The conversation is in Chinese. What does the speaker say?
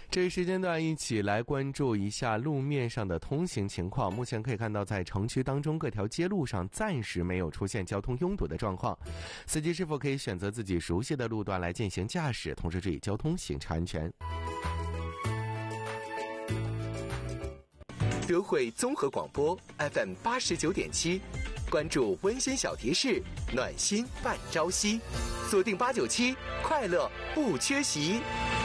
这一时间段一起来关注一下路面上的通行情况。目前可以看到，在城区当中各条街路上暂时没有出现交通拥堵的状况，司机是否可以选择自己熟悉的路段来进行驾驶，同时注意交通行车安全。 德惠综合广播 FM 89.7，关注温馨小提示，暖心伴朝夕，锁定897，快乐不缺席。